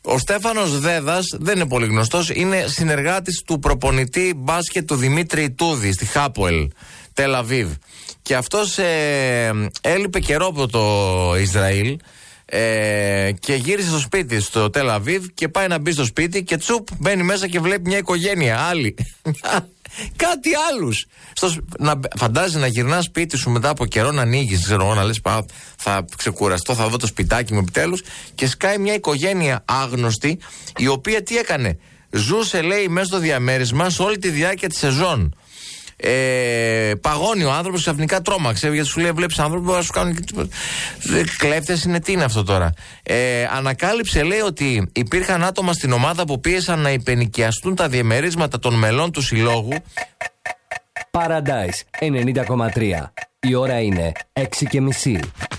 Ο Στέφανος Δέδας δεν είναι πολύ γνωστός. Είναι συνεργάτης του προπονητή μπάσκετ του Δημήτρη Ιτούδη στη Χάποελ Τελ Αβίβ. Και αυτός έλειπε καιρό από το Ισραήλ και γύρισε στο σπίτι στο Τελ Αβίβ και πάει να μπει στο σπίτι και τσουπ μπαίνει μέσα και βλέπει μια οικογένεια άλλη. Κάτι άλλους. Φαντάζεσαι να γυρνάς σπίτι σου μετά από καιρό, να ανοίγεις, ξέρω εγώ, να λες θα ξεκουραστώ, θα δω το σπιτάκι μου επιτέλους, και σκάει μια οικογένεια άγνωστη, η οποία τι έκανε? Ζούσε, λέει, μέσα στο διαμέρισμα σε όλη τη διάρκεια της σεζόν. Παγώνει ο άνθρωπος, ξαφνικά τρόμαξε, γιατί σου λέει: βλέπεις άνθρωποι που θα σου κάνουν κλέφτες, είναι, τι είναι αυτό τώρα? Ανακάλυψε, λέει, ότι υπήρχαν άτομα στην ομάδα που πίεσαν να υπενοικιαστούν τα διαμερίσματα των μελών του συλλόγου. Paradise 90,3. Η ώρα είναι 6:30.